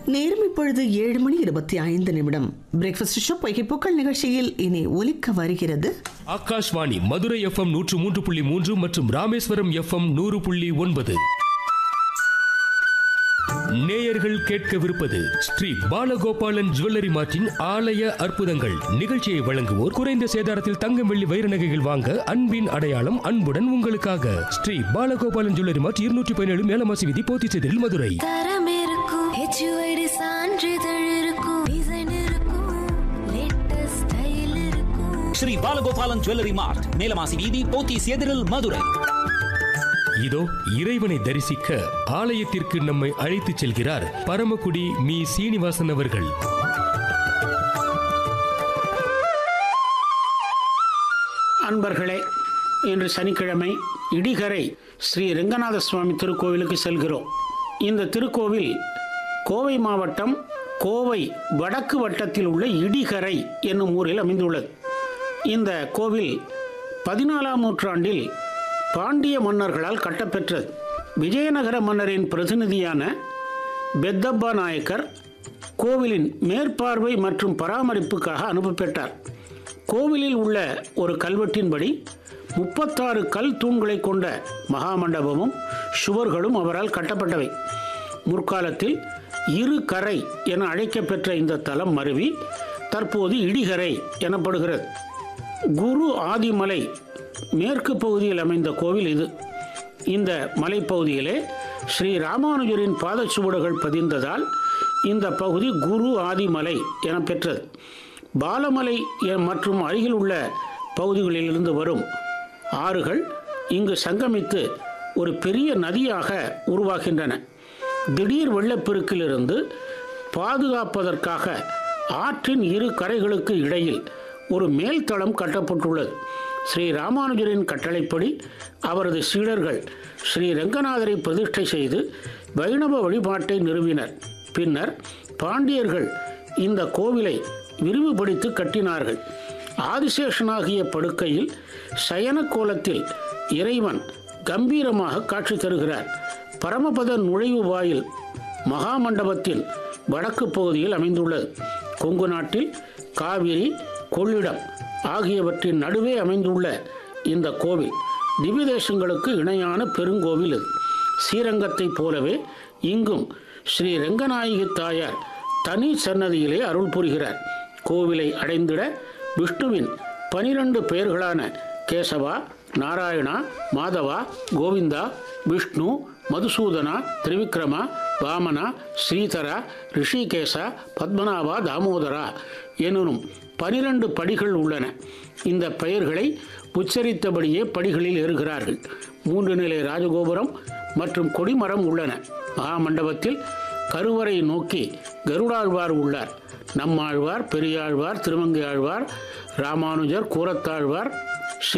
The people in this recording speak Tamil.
நேரம் இப்பொழுது 7:25. பிரேக்ஃபாஸ்ட் ஷோ பொய்கைப்பூக்கள் நிகழ்ச்சியில் இனி ஒலிக்க வருகிறது. ஆகாஷ்வாணி மதுரை FM 103.3 மற்றும் ராமேஸ்வரம் FM 100.9. நேயர்கள் கேட்கவிருப்பது ஸ்ரீ பாலகோபாலன் ஜுவல்லரி மார்ட்டின் ஆலய அற்புதங்கள். நிகழ்ச்சியை வழங்குவோர் குறைந்த சேதாரத்தில் தங்கம் வெள்ளி வைர நகைகள் வாங்க அன்பின் அடையாளம் அன்புடன் உங்களுக்காக ஸ்ரீ பாலகோபாலன் ஜுவல்லரி மார்ட் 217 மேலமாசி வீதி போத்திச்சேரில் மதுரை. தரம் இருக்கும், HUID சான்றிதழ் இருக்கும், டிசைன் இருக்கும், லேட்டஸ்ட் ஸ்டைல் இருக்கும். ஸ்ரீ பாலகோபாலன் ஜுவல்லரி மார்ட் மேலமாசி வீதி போத்திச்சேரில் மதுரை. இதோ இறைவனை தரிசிக்க ஆலயத்திற்கு நம்மை அழைத்துச் செல்கிறார் பரமக்குடி மீ சீனிவாசன் அவர்கள். அன்பர்களே, இன்று சனிக்கிழமை இடிகரை ஸ்ரீ ரெங்கநாத சுவாமி திருக்கோவிலுக்கு செல்கிறோம். இந்த திருக்கோவில் கோவை மாவட்டம் கோவை வடக்கு வட்டத்தில் உள்ள இடிகரை என்னும் ஊரில் அமைந்துள்ளது. இந்த கோவில் 14ஆம் நூற்றாண்டில் பாண்டிய மன்னர்களால் கட்டப்பெற்றது. விஜயநகர மன்னரின் பிரதிநிதியான பெத்தப்பா நாயக்கர் கோவிலின் மேற்பார்வை மற்றும் பராமரிப்புக்காக அனுப்பப்பட்டார். கோவிலில் உள்ள ஒரு கல்வெட்டின்படி 36 கல் தூண்களை கொண்ட மகாமண்டபமும் சுவர்களும் அவரால் கட்டப்பட்டவை. முற்காலத்தில் இரு கரை என அழைக்கப்பெற்ற இந்த தலம் மருவி தற்போது இடிகரை எனப்படுகிறது. குரு ஆதிமலை மேற்கு பகுதியில் அமைந்த கோவில் இது. இந்த மலைப்பகுதியிலே ஸ்ரீ ராமானுஜரின் பாதச்சுவடுகள் பதிந்ததால் இந்த பகுதி குரு ஆதிமலை என பெற்றது. பாலமலை மற்றும் அருகில் உள்ள பகுதிகளிலிருந்து வரும் ஆறுகள் இங்கு சங்கமித்து ஒரு பெரிய நதியாக உருவாகின்றன. திடீர் வெள்ளப்பெருக்கிலிருந்து பாதுகாப்பதற்காக ஆற்றின் இரு கரைகளுக்கு இடையில் ஒரு மேல்தளம் கட்டப்பட்டுள்ளது. ஸ்ரீ ராமானுஜரின் கட்டளைப்படி அவரது சீடர்கள் ஸ்ரீ ரெங்கநாதரை பிரதிஷ்டை செய்து வைணவ வழிபாட்டை நிறுவினர். பின்னர் பாண்டியர்கள் இந்த கோவிலை விரிவுபடுத்தி கட்டினார்கள். ஆதிசேஷனாகிய படுக்கையில் சயன கோலத்தில் இறைவன் கம்பீரமாக காட்சி தருகிறார். பரமபத நுழைவு வாயில் மகாமண்டபத்தின் வடக்கு பகுதியில் அமைந்துள்ளது. கொங்கு நாட்டில் காவிரி, கொள்ளிடம் ஆகியவற்றின் நடுவே அமைந்துள்ள இந்த கோவில் திவ்ய தேசங்களுக்கு இணையான பெருங்கோவில் இது. ஸ்ரீரங்கத்தைப் போலவே இங்கும் ஸ்ரீ ரெங்கநாயகி தாயார் தனி சன்னதியிலே அருள் புரிகிறார். கோவிலை அடைந்திட விஷ்ணுவின் 12 பெயர்களான கேசவா, நாராயணா, மாதவா, கோவிந்தா, விஷ்ணு, மதுசூதனா, திரிவிக்ரமா, வாமனா, ஸ்ரீதரா, ரிஷிகேசா, பத்மநாபா, தாமோதரா எனும் 12 படிகள் உள்ளன. இந்த பெயர்களை உச்சரித்தபடியே படிகளில் ஏறுகிறார்கள். 3 நிலை ராஜகோபுரம் மற்றும் கொடிமரம் உள்ளன. மகாமண்டபத்தில் கருவறை நோக்கி கருடாழ்வார் உள்ளார். நம்மாழ்வார், பெரியாழ்வார், திருமங்கை ஆழ்வார், ராமானுஜர், கூரத்தாழ்வார்,